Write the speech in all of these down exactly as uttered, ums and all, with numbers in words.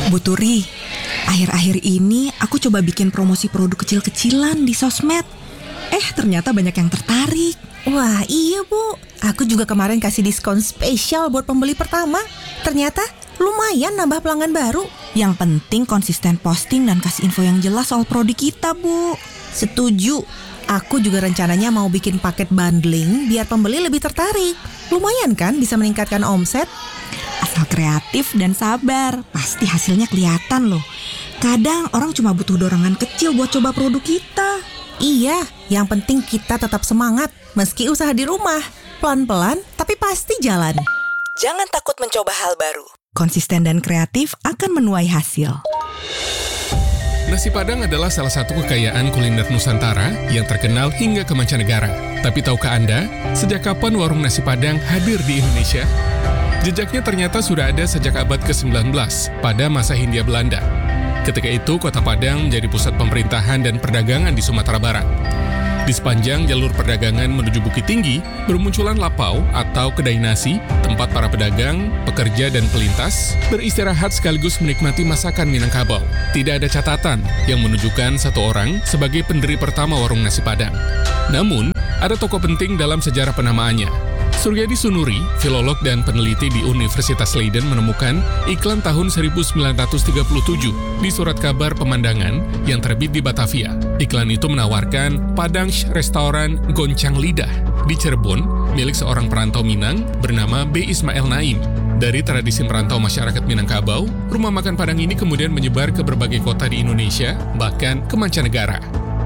Bu Turi, akhir-akhir ini aku coba bikin promosi produk kecil-kecilan di sosmed. Eh, ternyata banyak yang tertarik. Wah, iya Bu. Aku juga kemarin kasih diskon spesial buat pembeli pertama. Ternyata lumayan nambah pelanggan baru. Yang penting konsisten posting dan kasih info yang jelas soal produk kita, Bu. Setuju. Aku juga rencananya mau bikin paket bundling biar pembeli lebih tertarik. Lumayan kan bisa meningkatkan omset? Asal kreatif dan sabar, pasti hasilnya kelihatan loh. Kadang orang cuma butuh dorongan kecil buat coba produk kita. Iya, yang penting kita tetap semangat meski usaha di rumah. Pelan-pelan tapi pasti jalan. Jangan takut mencoba hal baru. Konsisten dan kreatif akan menuai hasil. Nasi Padang adalah salah satu kekayaan kuliner Nusantara yang terkenal hingga ke mancanegara. Tapi tahukah Anda, sejak kapan warung nasi Padang hadir di Indonesia? Jejaknya ternyata sudah ada sejak abad kesembilan belas, pada masa Hindia Belanda. Ketika itu, Kota Padang menjadi pusat pemerintahan dan perdagangan di Sumatera Barat. Di sepanjang jalur perdagangan menuju Bukit Tinggi, bermunculan lapau atau kedai nasi, tempat para pedagang, pekerja, dan pelintas beristirahat sekaligus menikmati masakan Minangkabau. Tidak ada catatan yang menunjukkan satu orang sebagai pendiri pertama warung nasi Padang. Namun, ada tokoh penting dalam sejarah penamaannya. Suryadi Sunuri, filolog dan peneliti di Universitas Leiden menemukan iklan tahun seribu sembilan ratus tiga puluh tujuh di surat kabar pemandangan yang terbit di Batavia. Iklan itu menawarkan Padang Restoran Goncang Lidah di Cirebon milik seorang perantau Minang bernama B. Ismail Naim. Dari tradisi merantau masyarakat Minangkabau, rumah makan Padang ini kemudian menyebar ke berbagai kota di Indonesia, bahkan ke mancanegara.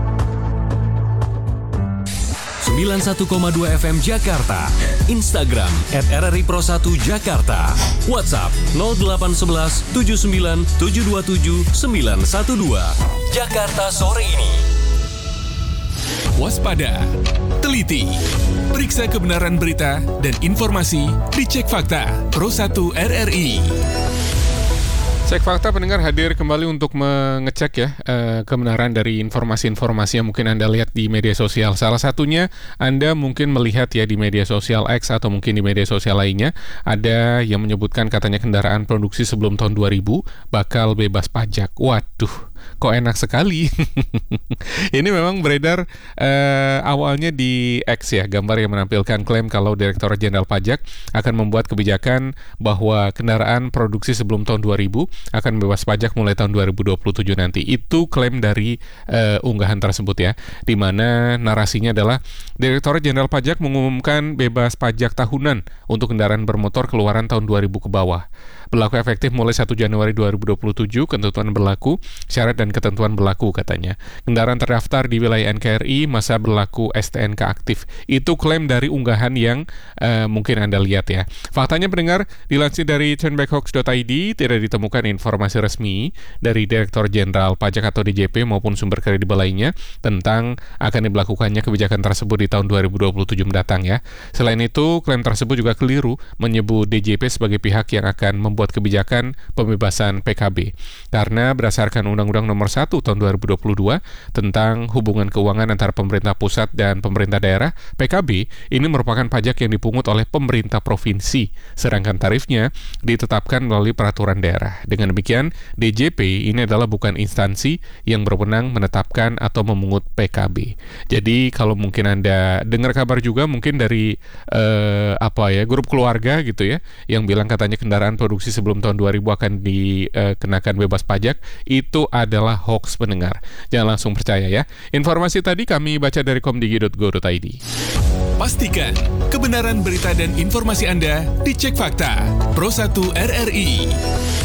sembilan puluh satu koma dua F M Jakarta, Instagram at R R I Pro satu Jakarta, WhatsApp nol delapan satu satu tujuh sembilan tujuh dua tujuh sembilan satu dua. Jakarta sore ini. Waspada, teliti, periksa kebenaran berita dan informasi, dicek fakta, Pro satu R R I. Cek Fakta pendengar hadir kembali untuk mengecek ya eh, kebenaran dari informasi-informasi yang mungkin Anda lihat di media sosial. Salah satunya Anda mungkin melihat ya di media sosial X atau mungkin di media sosial lainnya, ada yang menyebutkan katanya kendaraan produksi sebelum tahun dua ribu bakal bebas pajak. Waduh, kok enak sekali. Ini memang beredar eh, awalnya di X ya, gambar yang menampilkan klaim kalau Direktorat Jenderal Pajak akan membuat kebijakan bahwa kendaraan produksi sebelum tahun dua ribu akan bebas pajak mulai tahun dua ribu dua puluh tujuh nanti. Itu klaim dari uh, unggahan tersebut ya, di mana narasinya adalah Direktorat Jenderal Pajak mengumumkan bebas pajak tahunan untuk kendaraan bermotor keluaran tahun dua ribu ke bawah. Berlaku efektif mulai satu Januari dua ribu dua puluh tujuh, ketentuan berlaku, syarat dan ketentuan berlaku katanya. Kendaraan terdaftar di wilayah N K R I, masa berlaku S T N K aktif. Itu klaim dari unggahan yang uh, mungkin Anda lihat ya. Faktanya pendengar, dilansir dari turnbackhoax dot I D, tidak ditemukan informasi resmi dari Direktur Jenderal Pajak atau D J P maupun sumber kredibel lainnya tentang akan diberlakukannya kebijakan tersebut di tahun dua ribu dua puluh tujuh mendatang ya. Selain itu, klaim tersebut juga keliru menyebut D J P sebagai pihak yang akan membuat kebijakan pembebasan P K B. Karena berdasarkan Undang-Undang Nomor satu Tahun dua ribu dua puluh dua tentang hubungan keuangan antara pemerintah pusat dan pemerintah daerah, P K B ini merupakan pajak yang dipungut oleh pemerintah provinsi, sedangkan tarifnya ditetapkan melalui peraturan daerah. Dengan demikian, D J P ini adalah bukan instansi yang berwenang menetapkan atau memungut P K B. Jadi kalau mungkin Anda dengar kabar juga mungkin dari eh, apa ya grup keluarga gitu ya, yang bilang katanya kendaraan produksi sebelum tahun dua ribu akan dikenakan bebas pajak, itu adalah hoax pendengar. Jangan langsung percaya ya. Informasi tadi kami baca dari komdigi dot go dot I D. Pastikan kebenaran berita dan informasi Anda dicek fakta. Pro satu R R I.